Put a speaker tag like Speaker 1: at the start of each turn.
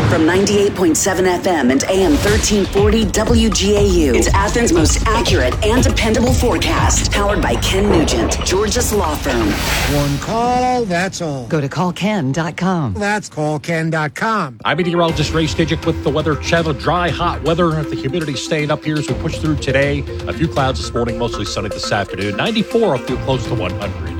Speaker 1: From 98.7 FM and AM 1340 WGAU. It's Athens' most accurate and dependable forecast. Powered by Ken Nugent, George's Law Firm.
Speaker 2: One call, that's all.
Speaker 3: Go to callken.com.
Speaker 2: That's callken.com.
Speaker 4: I'm meteorologist Ray Stajic with the Weather Channel. Dry, hot weather. The humidity staying up here as we push through today. A few clouds this morning, mostly sunny this afternoon. 94, I'll feel close to 100.